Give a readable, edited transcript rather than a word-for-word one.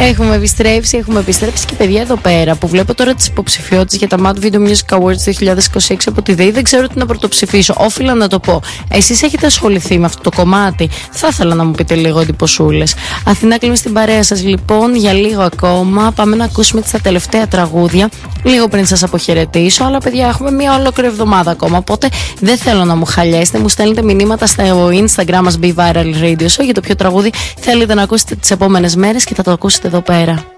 Έχουμε επιστρέψει και παιδιά εδώ πέρα που βλέπω τώρα τις υποψηφιότητες για τα Mad Video Music Awards 2026 από τη ΔΕΗ. Δεν ξέρω τι να πρωτοψηφίσω. Όφιλα να το πω. Εσείς έχετε ασχοληθεί με αυτό το κομμάτι? Θα ήθελα να μου πείτε λίγο εντυπωσούλες. Αθηνά, κλείνουμε στην παρέα σας λοιπόν για λίγο ακόμα. Πάμε να ακούσουμε τα τελευταία τραγούδια λίγο πριν σας αποχαιρετήσω. Αλλά παιδιά, έχουμε μια ολόκληρη εβδομάδα ακόμα. Οπότε δεν θέλω να μου χαλιέσετε. Μου στέλνετε μηνύματα στο Instagram μας Be Viral Radio Show για το ποιο τραγούδι θέλετε να ακούσετε τις επόμενες μέρες και θα το ακούσετε εδώ πέρα.